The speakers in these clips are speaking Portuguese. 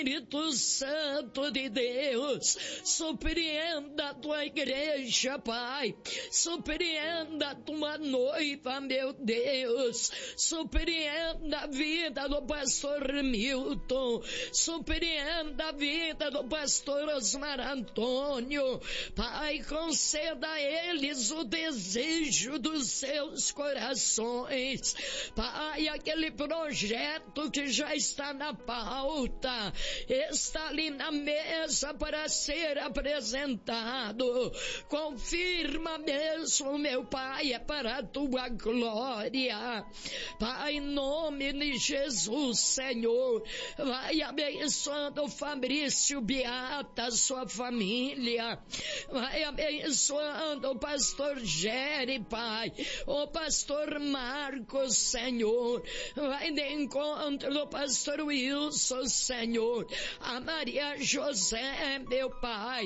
Espírito Santo de Deus, surpreenda a tua igreja, Pai, surpreenda a tua noiva, meu Deus, surpreenda a vida do pastor Milton, surpreenda a vida do pastor Osmar Antônio, Pai, conceda a eles o desejo dos seus corações, Pai, aquele projeto que já está na pauta, está ali na mesa para ser apresentado, confirma mesmo, meu Pai, é para a tua glória, Pai, em nome de Jesus, Senhor, vai abençoando o Fabrício Beata, sua família, vai abençoando o pastor Jerry, Pai, o pastor Marcos, Senhor, vai de encontro do pastor Wilson, Senhor, a Maria José, meu Pai,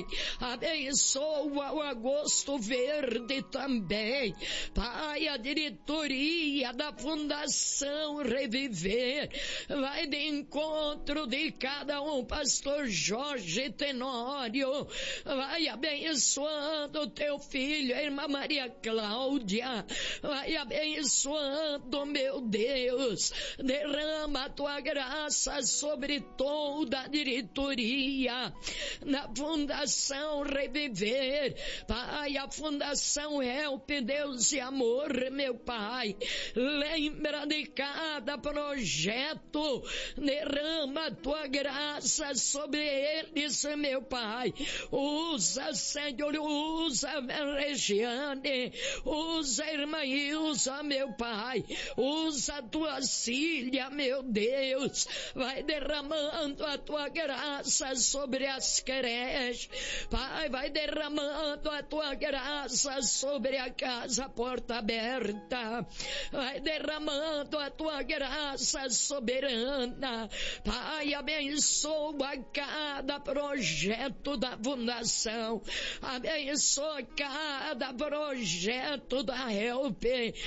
abençoa o Agosto Verde também, Pai, a diretoria da Fundação Reviver, vai de encontro de cada um, pastor Jorge Tenório, vai abençoando o teu filho, a irmã Maria Cláudia, vai abençoando, meu Deus, derrama a tua graça sobre toda a diretoria na Fundação Reviver, Pai, a Fundação Help, Deus e Amor, meu Pai, lembra de cada projeto, derrama a tua graça sobre eles, meu Pai, usa, Senhor, usa a Regiane, usa a irmã Ilza, meu Pai, usa a tua Cília, meu Deus, vai derramando a tua graça sobre as creches, Pai, vai derramando a tua graça sobre a casa Porta Aberta, vai derramando a tua graça soberana, Pai, abençoa cada projeto da fundação, abençoa cada projeto da Help,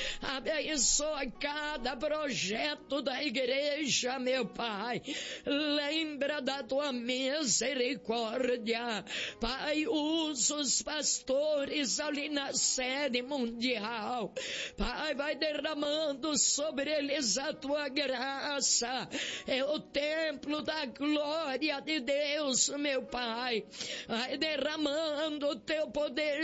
abençoa cada projeto da igreja, meu Pai, lembra da tua misericórdia, Pai, usa os pastores ali na sede mundial, Pai, vai derramando sobre eles a tua graça, é o templo da glória de Deus, meu Pai, vai derramando o teu poder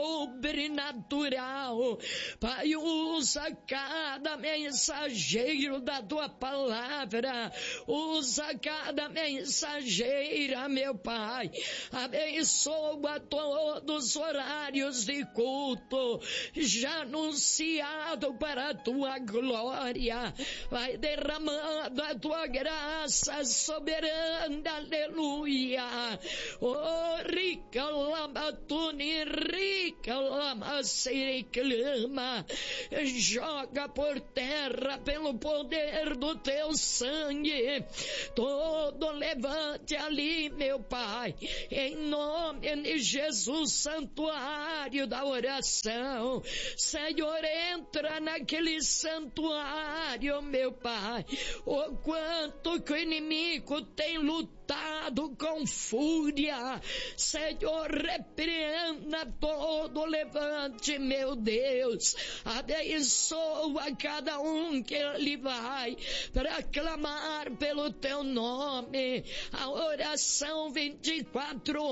sobrenatural, Pai, usa cada mensageiro da tua palavra, usa cada mensageira, meu Pai, abençoa todos os horários de culto, já anunciado para a tua glória, vai derramando a tua graça soberana, aleluia, oh, rica lamatuni, rica lamacericlama, joga por terra pelo poder do teu sangue, todo levante ali, meu Pai, em nome de Jesus, santuário da oração, Senhor, entra naquele santuário, meu Pai, o quanto que o inimigo tem lutado com fúria, Senhor, repreenda todo levante, meu Deus, abençoa cada um que ele vai para clamar pelo teu nome, a oração 24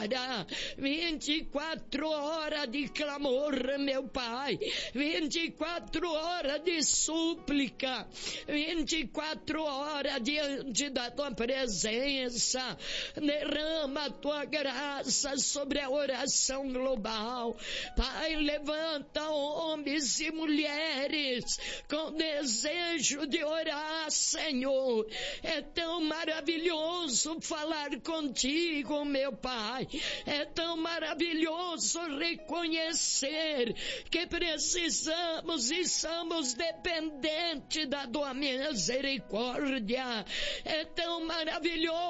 horas de clamor, meu Pai, 24 horas de súplica, 24 horas diante da tua presença, derrama a tua graça sobre a oração global, Pai, levanta homens e mulheres com desejo de orar, Senhor, é tão maravilhoso falar contigo, meu Pai, é tão maravilhoso reconhecer que precisamos e somos dependentes da tua misericórdia, é tão maravilhoso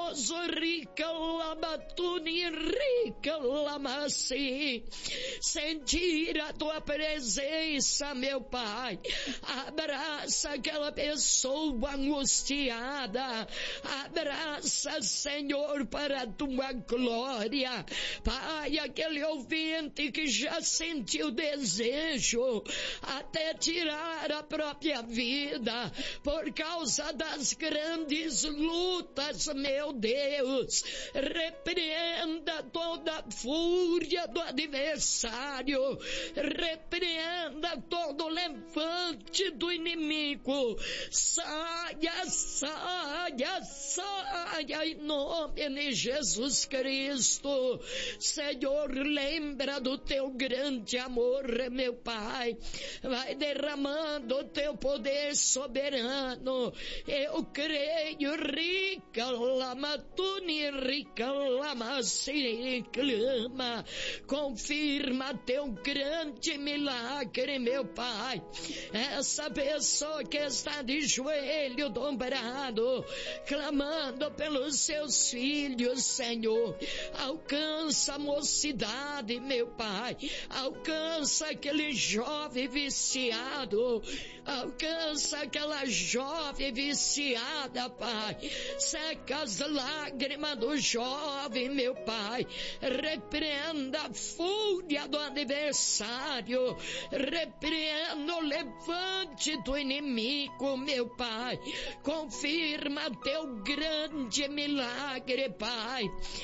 poderoso, rica lamatuni, rica lamassi, sentir a tua presença, meu Pai. Abraça aquela pessoa angustiada, abraça, Senhor, para a tua glória. Pai, aquele ouvinte que já sentiu desejo até tirar a própria vida por causa das grandes lutas, meu Deus, repreenda toda a fúria do adversário, repreenda todo o levante do inimigo, saia, saia, saia em nome de Jesus Cristo. Senhor, lembra do teu grande amor, meu Pai, vai derramando o teu poder soberano. Eu creio, rica lamatuni, rica lamassi, clama, confirma teu grande milagre, meu Pai. Essa pessoa que está de joelho dobrado, clamando pelos seus filhos, Senhor, alcança a mocidade, meu Pai, alcança aquele jovem viciado, alcança aquela jovem viciada, Pai, seca as lágrimas do jovem, meu Pai, repreenda a fúria do adversário, repreenda o levante do inimigo, meu Pai, confirma teu grande milagre, Pai,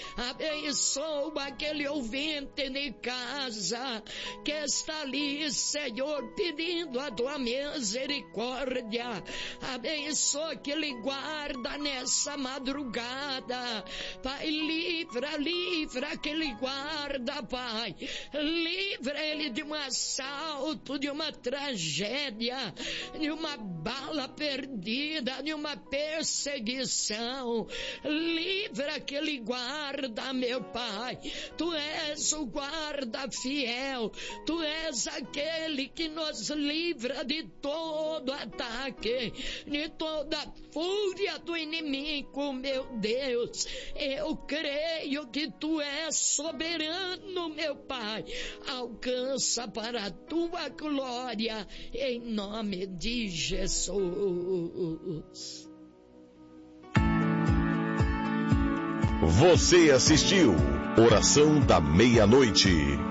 abençoa aquele ouvinte de casa que está ali, Senhor, pedindo a tua misericórdia, abençoa aquele guarda nessa madrugada, Pai, livra aquele guarda, Pai, livra ele de um assalto, de uma tragédia, de uma bala perdida, de uma perseguição, livra aquele guarda, meu Pai, tu és o guarda fiel, tu és aquele que nos livra de todo ataque, de toda fúria do inimigo, meu Deus. Eu creio que tu és soberano, meu Pai, alcança para a tua glória, em nome de Jesus. Você assistiu Oração da Meia-Noite.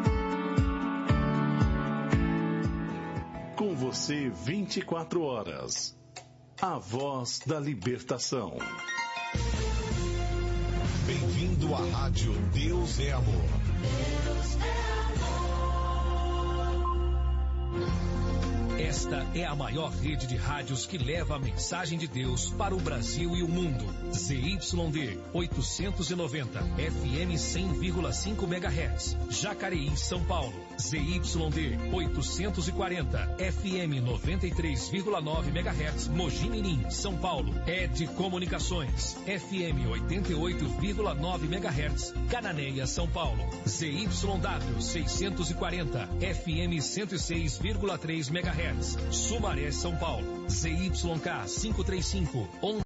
Com você 24 horas. A voz da libertação. Bem-vindo à rádio Deus é Amor. Deus é amor. Esta é a maior rede de rádios que leva a mensagem de Deus para o Brasil e o mundo. ZYD 890, FM 100,5 MHz, Jacareí, São Paulo. ZYD 840, FM 93,9 MHz, Mogi Mirim, São Paulo. ED Comunicações, FM 88,9 MHz, Cananéia, São Paulo. ZYW 640, FM 106,3 MHz, Sumaré, São Paulo. ZYK 535, onda